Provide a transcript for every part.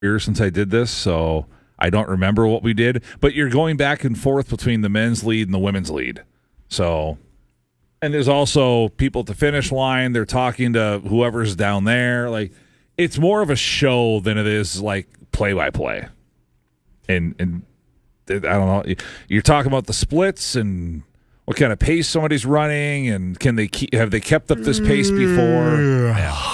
years since I did this, so I don't remember what we did. But you're going back and forth between the men's lead and the women's lead. So, and there's also people at the finish line. They're talking to whoever's down there. Like, it's more of a show than it is like play-by-play. And I don't know. You're talking about the splits and what kind of pace somebody's running, and have they kept up this pace before? Yeah.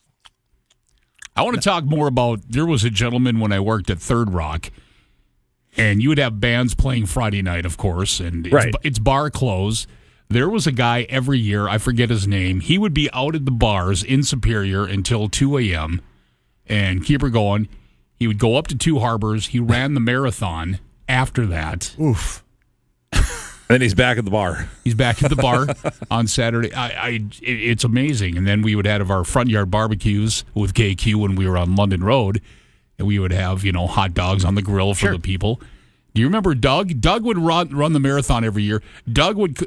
I want to talk more about, there was a gentleman when I worked at Third Rock, and you would have bands playing Friday night, of course, and it's bar close. There was a guy every year, I forget his name, he would be out at the bars in Superior until 2 a.m. and keep her going. He would go up to Two Harbors. He ran the marathon after that. Oof. Then he's back at the bar. He's back at the bar on Saturday. It's amazing. And then we would have our front yard barbecues with KQ when we were on London Road, and we would have hot dogs on the grill for the people. Do you remember Doug? Doug would run the marathon every year. Doug would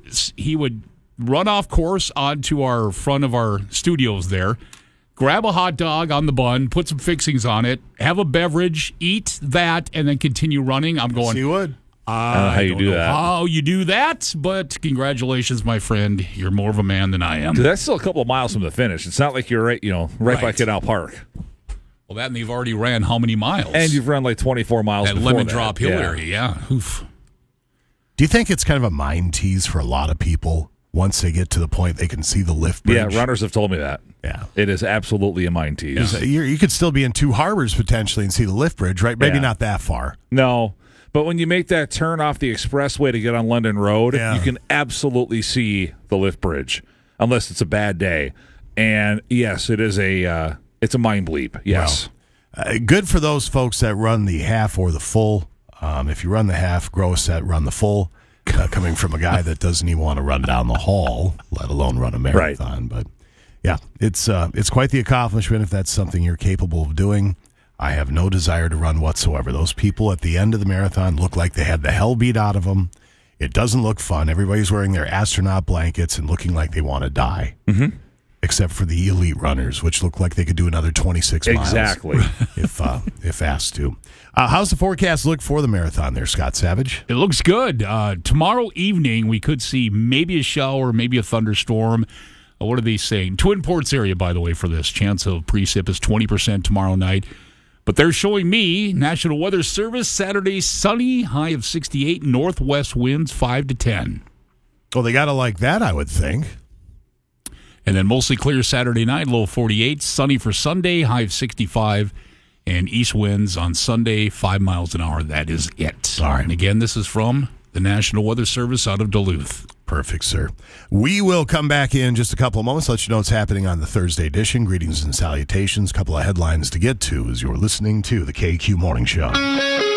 run off course onto our front of our studios there, grab a hot dog on the bun, put some fixings on it, have a beverage, eat that, and then continue running. I'm going. Yes, he would. I don't know how you do that. How you do that, but congratulations, my friend. You're more of a man than I am. That's still a couple of miles from the finish. It's not like you're right by Canal Park. Well, that and they've already ran how many miles? And you've run like 24 miles that Lemon Drop Hill area, yeah. Oof. Do you think it's kind of a mind tease for a lot of people once they get to the point they can see the lift bridge? Yeah, runners have told me that. Yeah. It is absolutely a mind tease. Yeah. You could still be in Two Harbors potentially and see the lift bridge, right? Maybe not that far. No. But when you make that turn off the expressway to get on London Road, you can absolutely see the lift bridge, unless it's a bad day. And yes, it is it's a mind bleep. Yes. Wow. Good for those folks that run the half or the full. If you run the half, grow a set, run the full. Coming from a guy that doesn't even want to run down the hall, let alone run a marathon. Right. But yeah, it's quite the accomplishment if that's something you're capable of doing. I have no desire to run whatsoever. Those people at the end of the marathon look like they had the hell beat out of them. It doesn't look fun. Everybody's wearing their astronaut blankets and looking like they want to die. Mm-hmm. Except for the elite runners, which look like they could do another 26 miles. Exactly. if asked to. How's the forecast look for the marathon there, Scott Savage? It looks good. Tomorrow evening, we could see maybe a shower, maybe a thunderstorm. What are they saying? Twin Ports area, by the way, for this. Chance of precip is 20% tomorrow night. But they're showing me, National Weather Service, Saturday sunny, high of 68, northwest winds 5 to 10. Well, they got to like that, I would think. And then mostly clear Saturday night, low 48, sunny for Sunday, high of 65, and east winds on Sunday, 5 miles an hour. That is it. All right. And again, this is from the National Weather Service out of Duluth. Perfect, sir. We will come back in just a couple of moments, let you know what's happening on the Thursday edition. Greetings and salutations. A couple of headlines to get to as you're listening to the KQ Morning Show.